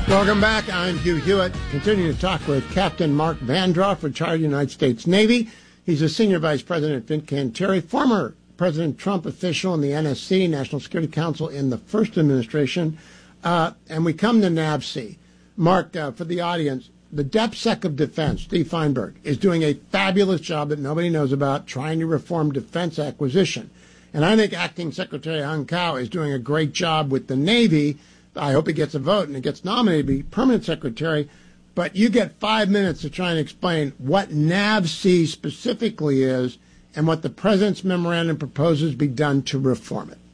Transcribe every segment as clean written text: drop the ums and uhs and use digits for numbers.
Welcome back. I'm Hugh Hewitt, continuing to talk with Captain Mark Vandross, retired United States Navy. He's a senior vice president at Fincantieri, former President Trump official in the NSC, National Security Council, in the first administration. And we come to NAVSEA. Mark, for the audience, the DepSec of Defense, Steve Feinberg, is doing a fabulous job that nobody knows about trying to reform defense acquisition. And I think Acting Secretary Hung Kao is doing a great job with the Navy. I hope he gets a vote and he gets nominated to be permanent secretary. But you get 5 minutes to try and explain what NAVSEA specifically is and what the president's memorandum proposes be done to reform it.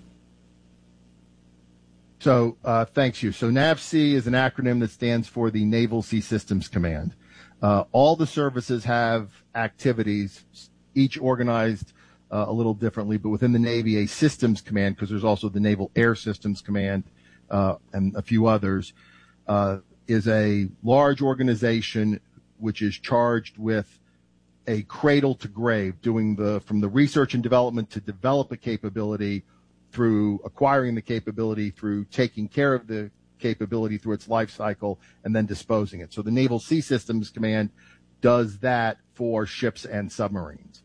So thanks, Hugh. So NAVSEA is an acronym that stands for the Naval Sea Systems Command. All the services have activities, each organized a little differently, but within the Navy, a systems command, because there's also the Naval Air Systems Command, and a few others, is a large organization which is charged with a cradle to grave, doing from the research and development to develop a capability, through acquiring the capability, through taking care of the capability through its life cycle, and then disposing it. So the Naval Sea Systems Command does that for ships and submarines.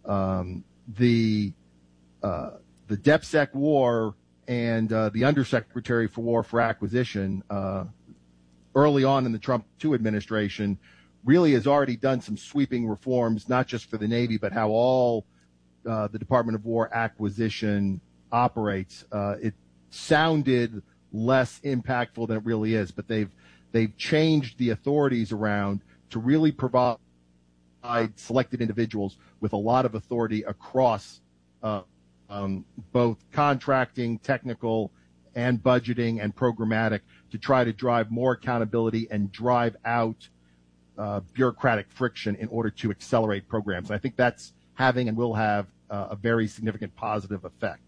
The DepSec War and the Undersecretary for War for Acquisition, early on in the Trump II administration, really has already done some sweeping reforms, not just for the Navy, but how all the Department of War acquisition operates. It sounded less impactful than it really is, but they've changed the authorities around to really provide selected individuals with a lot of authority across both contracting, technical, and budgeting and programmatic, to try to drive more accountability and drive out bureaucratic friction in order to accelerate programs. And I think that's having and will have a very significant positive effect.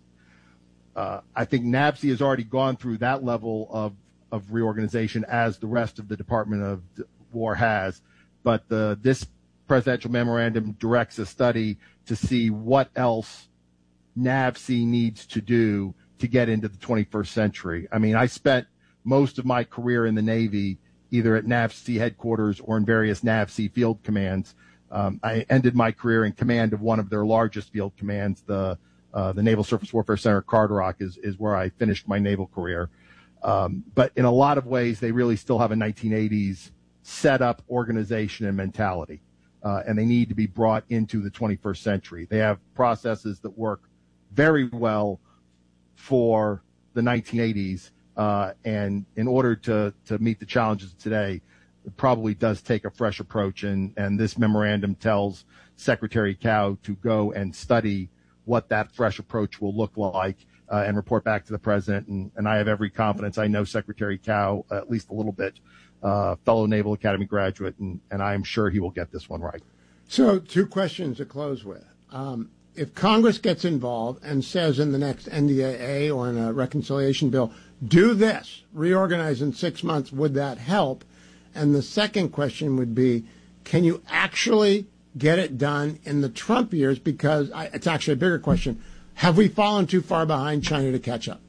I think NAVSEA has already gone through that level of reorganization, as the rest of the Department of War has. But this presidential memorandum directs a study to see what else NAVSEA needs to do to get into the 21st century. I mean, I spent most of my career in the Navy, either at NAVSEA headquarters or in various NAVSEA field commands. I ended my career in command of one of their largest field commands, the Naval Surface Warfare Center, Carderock, is where I finished my naval career. But in a lot of ways, they really still have a 1980s set-up organization and mentality, and they need to be brought into the 21st century. They have processes that work very well for the 1980s, and in order to meet the challenges of today, it probably does take a fresh approach, and this memorandum tells Secretary Kao to go and study what that fresh approach will look like, and report back to the president. And I have every confidence. I know Secretary Kao at least a little bit, fellow Naval Academy graduate, and I am sure he will get this one right. So 2 questions to close with. If Congress gets involved and says in the next NDAA or in a reconciliation bill, do this, reorganize in 6 months, would that help? And the second question would be, can you actually get it done in the Trump years? Because it's actually a bigger question. Have we fallen too far behind China to catch up?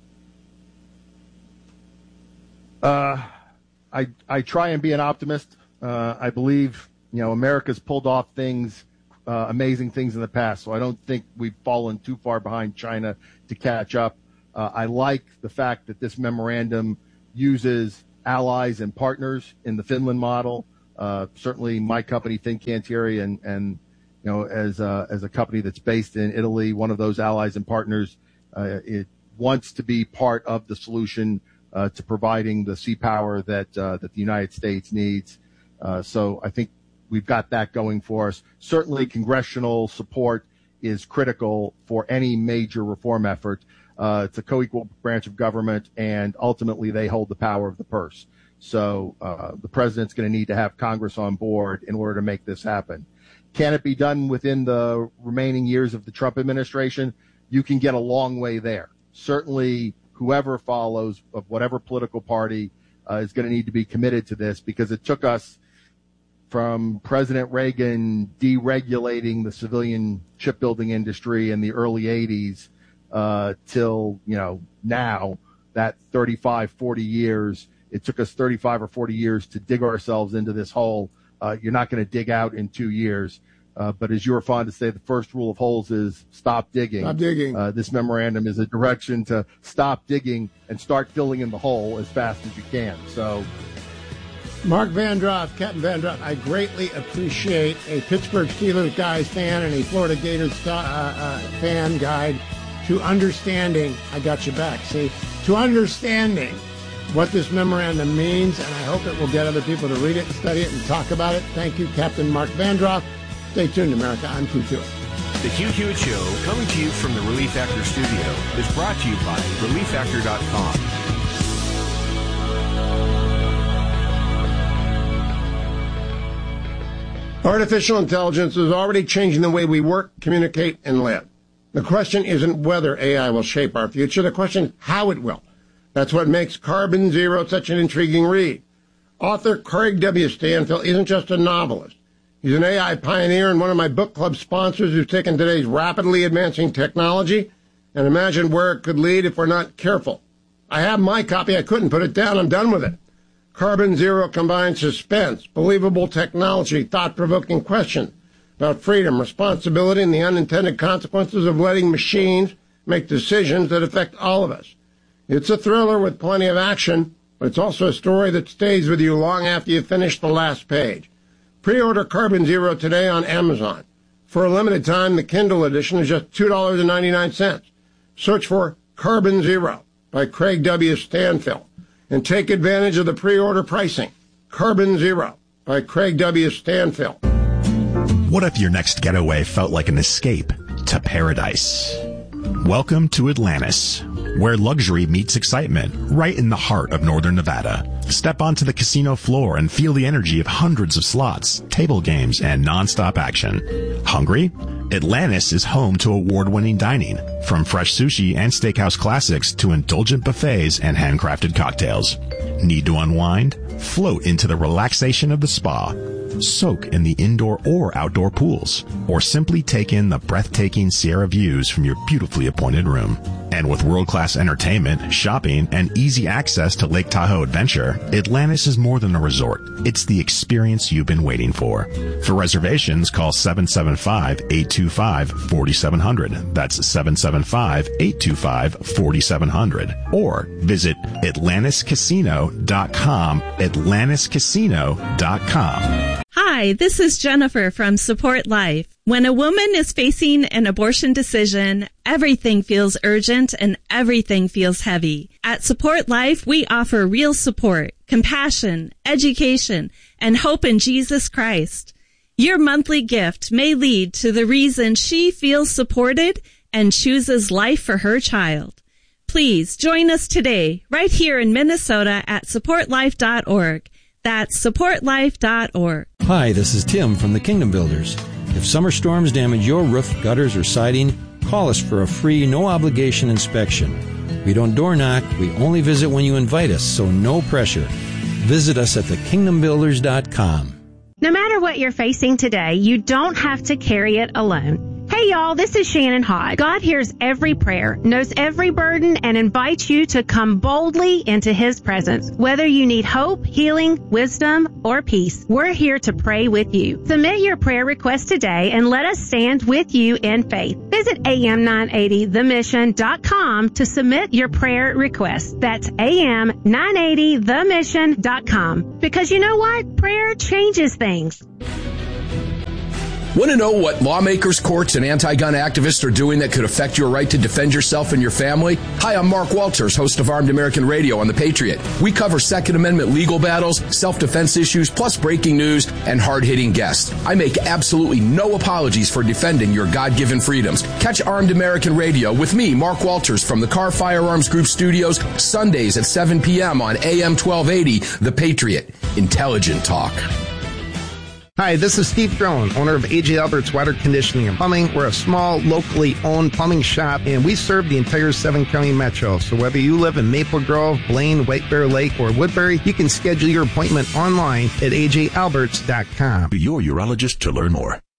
I try and be an optimist. I believe, America's pulled off things, amazing things in the past. So I don't think we've fallen too far behind China to catch up. I like the fact that this memorandum uses allies and partners in the Finland model. Certainly my company, Fincantieri, and as a company that's based in Italy, one of those allies and partners, it wants to be part of the solution to providing the sea power that the United States needs. So I think we've got that going for us. Certainly congressional support is critical for any major reform effort. It's a co-equal branch of government, and ultimately they hold the power of the purse. So the president's going to need to have Congress on board in order to make this happen. Can it be done within the remaining years of the Trump administration? You can get a long way there. Certainly whoever follows, of whatever political party, is going to need to be committed to this, because it took us from President Reagan deregulating the civilian shipbuilding industry in the early 80s till, now, that 35, 40 years it took us 35 or 40 years to dig ourselves into this hole. You're not going to dig out in 2 years. But as you were fond to say, the first rule of holes is stop digging. Stop digging. This memorandum is a direction to stop digging and start filling in the hole as fast as you can. So, Mark Vandroff, Captain Vandroff, I greatly appreciate a Pittsburgh Steelers guys fan and a Florida Gators fan guide to understanding, I got you back, see, to understanding what this memorandum means, and I hope it will get other people to read it and study it and talk about it. Thank you, Captain Mark Vandroff. Stay tuned, America. I'm Q Hewitt. The Q Hewitt Show, coming to you from the Relief Factor studio, is brought to you by ReliefFactor.com. Artificial intelligence is already changing the way we work, communicate, and live. The question isn't whether AI will shape our future. The question is how it will. That's what makes Carbon Zero such an intriguing read. Author Craig W. Stanfill isn't just a novelist. He's an AI pioneer and one of my book club sponsors who's taken today's rapidly advancing technology and imagined where it could lead if we're not careful. I have my copy. I couldn't put it down. I'm done with it. Carbon Zero combines suspense, believable technology, thought-provoking questions about freedom, responsibility, and the unintended consequences of letting machines make decisions that affect all of us. It's a thriller with plenty of action, but it's also a story that stays with you long after you finish the last page. Pre-order Carbon Zero today on Amazon. For a limited time, the Kindle edition is just $2.99. Search for Carbon Zero by Craig W. Stanfill and take advantage of the pre-order pricing. Carbon Zero by Craig W. Stanfill. What if your next getaway felt like an escape to paradise? Welcome to Atlantis, where luxury meets excitement, right in the heart of northern Nevada. Step onto the casino floor and feel the energy of hundreds of slots, table games, and non-stop action. Hungry? Atlantis is home to award-winning dining, from fresh sushi and steakhouse classics to indulgent buffets and handcrafted cocktails. Need to unwind? Float into the relaxation of the spa. Soak in the indoor or outdoor pools, or simply take in the breathtaking Sierra views from your beautifully appointed room. And with world-class entertainment, shopping, and easy access to Lake Tahoe Adventure, Atlantis is more than a resort. It's the experience you've been waiting for. For reservations, call 775-825-4700. That's 775-825-4700. Or visit AtlantisCasino.com, AtlantisCasino.com. Hi, this is Jennifer from Support Life. When a woman is facing an abortion decision, everything feels urgent and everything feels heavy. At Support Life, we offer real support, compassion, education, and hope in Jesus Christ. Your monthly gift may lead to the reason she feels supported and chooses life for her child. Please join us today, right here in Minnesota at supportlife.org. That's supportlife.org. Hi, this is Tim from the Kingdom Builders. If summer storms damage your roof, gutters, or siding, call us for a free, no-obligation inspection. We don't door knock. We only visit when you invite us, so no pressure. Visit us at thekingdombuilders.com. No matter what you're facing today, you don't have to carry it alone. Hey y'all, this is Shannon Hodge. God hears every prayer, knows every burden, and invites you to come boldly into His presence. Whether you need hope, healing, wisdom, or peace, we're here to pray with you. Submit your prayer request today and let us stand with you in faith. Visit am980themission.com to submit your prayer request. That's am980themission.com. Because you know what? Prayer changes things. Want to know what lawmakers, courts, and anti-gun activists are doing that could affect your right to defend yourself and your family? Hi, I'm Mark Walters, host of Armed American Radio on The Patriot. We cover Second Amendment legal battles, self-defense issues, plus breaking news and hard-hitting guests. I make absolutely no apologies for defending your God-given freedoms. Catch Armed American Radio with me, Mark Walters, from the Carr Firearms Group studios, Sundays at 7 p.m. on AM 1280, The Patriot. Intelligent talk. Hi, this is Steve Drone, owner of A.J. Albert's Water Conditioning and Plumbing. We're a small, locally owned plumbing shop, and we serve the entire 7-county metro. So whether you live in Maple Grove, Blaine, White Bear Lake, or Woodbury, you can schedule your appointment online at ajalberts.com. Be your urologist to learn more.